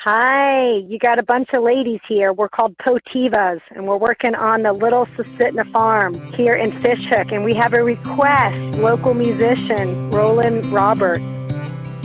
Hi, you got a bunch of ladies here. We're called Potivas, and we're working on the Little Susitna Farm here in Fishhook, and we have a request. Local musician, Roland Robert.